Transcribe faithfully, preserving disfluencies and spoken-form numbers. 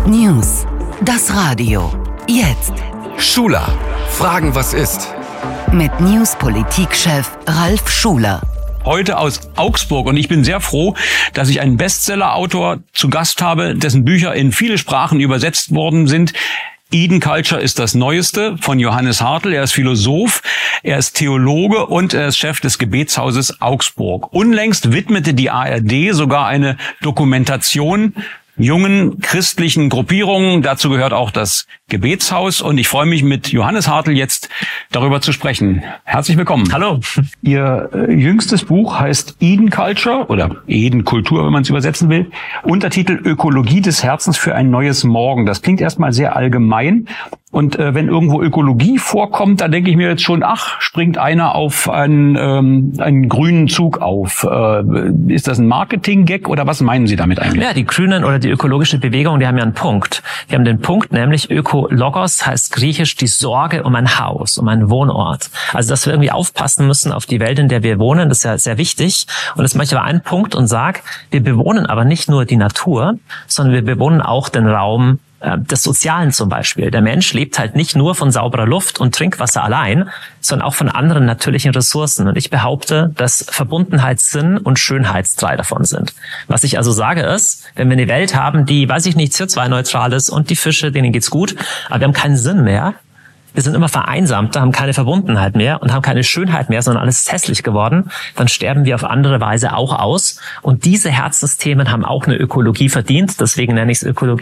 News. Das Radio. Jetzt. Schuler. Fragen, was ist? Mit News-Politik-Chef Ralf Schuler. Heute aus Augsburg, und ich bin sehr froh, dass ich einen Bestseller-Autor zu Gast habe, dessen Bücher in viele Sprachen übersetzt worden sind. Eden Culture ist das Neueste von Johannes Hartl. Er ist Philosoph, er ist Theologe und er ist Chef des Gebetshauses Augsburg. Unlängst widmete die A R D sogar eine Dokumentation jungen christlichen Gruppierungen. Dazu gehört auch das Gebetshaus, und ich freue mich, mit Johannes Hartl jetzt darüber zu sprechen. Herzlich willkommen. Hallo. Ihr äh, jüngstes Buch heißt Eden Culture oder Eden Kultur, wenn man es übersetzen will. Untertitel Ökologie des Herzens für ein neues Morgen. Das klingt erstmal sehr allgemein. Und äh, wenn irgendwo Ökologie vorkommt, dann denke ich mir jetzt schon, ach, springt einer auf einen, ähm, einen grünen Zug auf. Äh, ist das ein Marketing-Gag oder was meinen Sie damit eigentlich? Ja, die Grünen oder die ökologische Bewegung, die haben ja einen Punkt. Die haben den Punkt, nämlich Ökologos heißt griechisch die Sorge um ein Haus, um einen Wohnort. Also, dass wir irgendwie aufpassen müssen auf die Welt, in der wir wohnen, das ist ja sehr wichtig. Und das mache ich aber einen Punkt und sage, wir bewohnen aber nicht nur die Natur, sondern wir bewohnen auch den Raum des Sozialen zum Beispiel. Der Mensch lebt halt nicht nur von sauberer Luft und Trinkwasser allein, sondern auch von anderen natürlichen Ressourcen. Und ich behaupte, dass Verbundenheit Sinn und Schönheit drei davon sind. Was ich also sage ist, wenn wir eine Welt haben, die, weiß ich nicht, C O zwei neutral ist und die Fische, denen geht's gut, aber wir haben keinen Sinn mehr, wir sind immer vereinsamt, haben keine Verbundenheit mehr und haben keine Schönheit mehr, sondern alles ist hässlich geworden, dann sterben wir auf andere Weise auch aus. Und diese Herzensthemen haben auch eine Ökologie verdient. Deswegen nenne ich es Ökologie